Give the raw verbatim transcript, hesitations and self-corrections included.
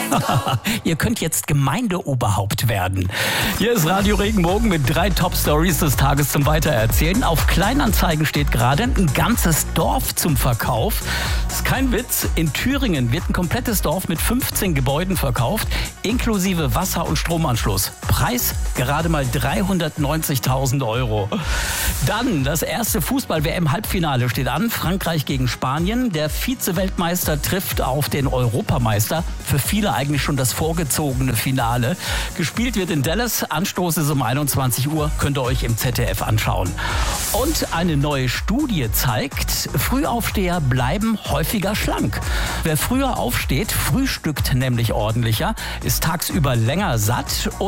Ihr könnt jetzt Gemeindeoberhaupt werden. Hier ist Radio Regenbogen mit drei Top-Stories des Tages zum Weitererzählen. Auf Kleinanzeigen steht gerade ein ganzes Dorf zum Verkauf. Das ist kein Witz. In Thüringen wird ein komplettes Dorf mit fünfzehn Gebäuden verkauft, inklusive Wasser- und Stromanschluss. Preis gerade mal dreihundertneunzigtausend Euro. Dann das erste Fußball-W M-Halbfinale steht an. Frankreich gegen Spanien. Der Vize-Weltmeister trifft auf den Europameister. Für viele eigentlich schon das vorgezogene Finale. Gespielt wird in Dallas. Anstoß ist um einundzwanzig Uhr. Könnt ihr euch im Z D F anschauen. Und eine neue Studie zeigt, Frühaufsteher bleiben häufiger schlank. Wer früher aufsteht, frühstückt nämlich ordentlicher, ist tagsüber länger satt und